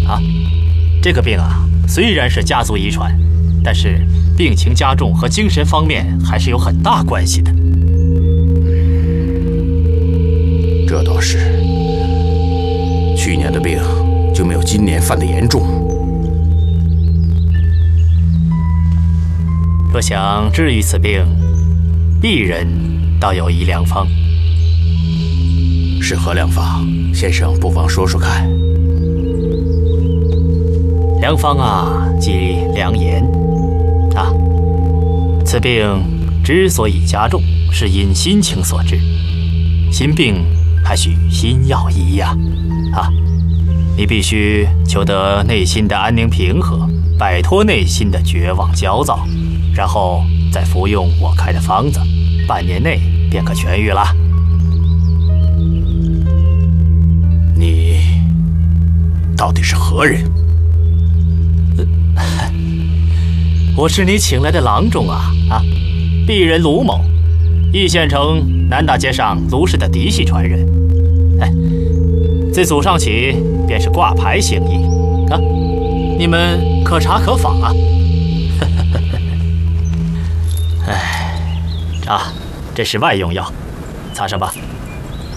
啊，这个病啊，虽然是家族遗传，但是病情加重和精神方面还是有很大关系的。 这倒是，去年的病就没有今年犯得严重。 若想治愈此病，鄙人倒有一良方。 是何良方？先生不妨说说看。 良方啊，即良言啊。此病之所以加重，是因心情所致。心病还需心药医呀！啊，你必须求得内心的安宁平和，摆脱内心的绝望焦躁，然后再服用我开的方子，半年内便可痊愈了。 你到底是何人？ 我是你请来的郎中啊！啊，鄙人卢某，义县城南大街上卢氏的嫡系传人。哎，自祖上起便是挂牌行医啊，你们可查可访啊！哎，啊，这是外用药，擦上吧。